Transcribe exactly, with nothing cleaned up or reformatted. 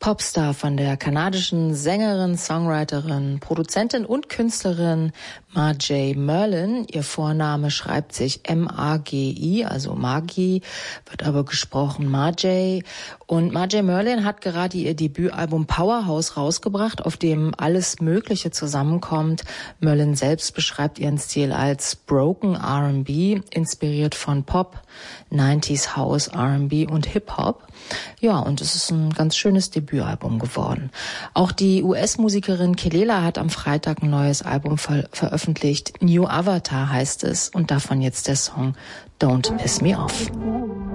Popstar von der kanadischen Sängerin, Songwriterin, Produzentin und Künstlerin Marjay Merlin. Ihr Vorname schreibt sich M A G I, also Magi, wird aber gesprochen Marjay. Und Marjay Merlin hat gerade ihr Debütalbum Powerhouse rausgebracht, auf dem alles Mögliche zusammenkommt. Merlin selbst beschreibt ihren Stil als Broken R and B, inspiriert von Pop, neunziger House, R and B und Hip-Hop. Ja, und es ist ein ganz schönes Debütalbum geworden. Auch die U S-Musikerin Kelela hat am Freitag ein neues Album ver- veröffentlicht. New Avatar heißt es und davon jetzt der Song Don't Piss Me Off.